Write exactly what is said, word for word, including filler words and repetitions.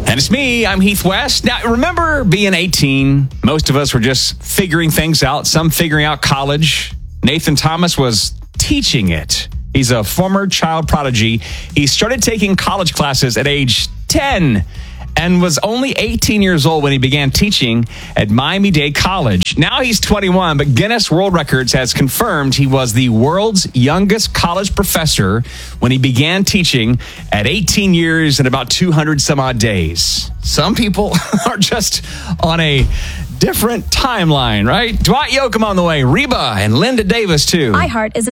And it's me, I'm Heath West. Now, remember being eighteen? Most of us were just figuring things out, some figuring out college. Nathan Thomas was teaching it. He's a former child prodigy. He started taking college classes at age ten and was only eighteen years old when he began teaching at Miami-Dade College. Now he's twenty-one, but Guinness World Records has confirmed he was the world's youngest college professor when he began teaching at eighteen years and about two hundred some odd days. Some people are just on a different timeline, right? Dwight Yoakam on the way, Reba and Linda Davis too. iHeart is